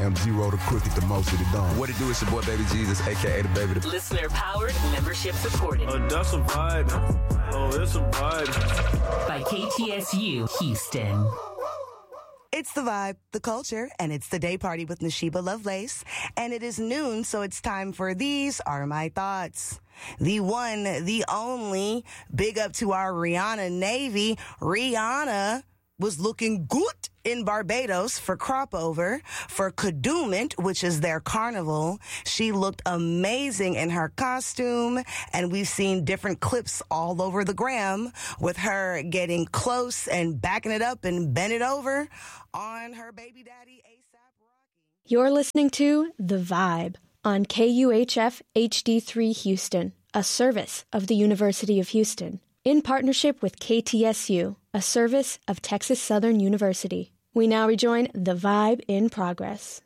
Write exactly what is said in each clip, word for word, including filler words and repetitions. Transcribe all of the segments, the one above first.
I'm zero to crooked, the most of the dome. What it do? It's your boy Baby Jesus, a k a the Baby. The- Listener powered, membership supported. Oh, that's a vibe. Oh, it's a vibe. By K T S U Houston. It's The Vibe, the culture, and it's the day party with Nashiba Lovelace. And it is noon, so it's time for These Are My Thoughts. The one, the only, big up to our Rihanna Navy. Rihanna was looking good in Barbados for crop over. For Kadooment, which is their carnival, she looked amazing in her costume, and we've seen different clips all over the gram with her getting close and backing it up and bending it over on her baby daddy, A$AP Rocky. You're listening to The Vibe on K U H F H D three Houston, a service of the University of Houston, in partnership with K T S U, a service of Texas Southern University. We now rejoin The Vibe in progress.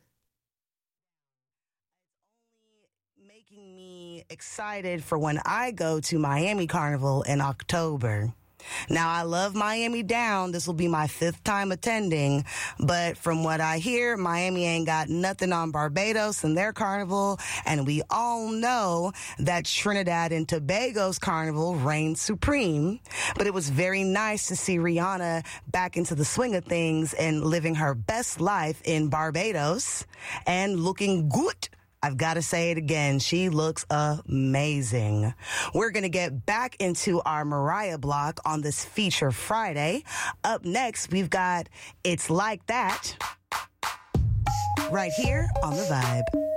Making me excited for when I go to Miami Carnival in October. Now, I love Miami down. This will be my fifth time attending. But from what I hear, Miami ain't got nothing on Barbados and their carnival. And we all know that Trinidad and Tobago's carnival reigns supreme. But it was very nice to see Rihanna back into the swing of things and living her best life in Barbados and looking good. I've got to say it again. She looks amazing. We're going to get back into our Mariah block on this Feature Friday. Up next, we've got It's Like That right here on The Vibe.